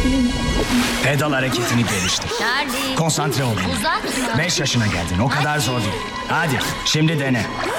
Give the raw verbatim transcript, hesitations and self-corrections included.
Pedal hareketini geliştir. Charlie. Konsantre ol. Uzatma. Beş yaşına geldin. O kadar zor değil. Hadi şimdi dene.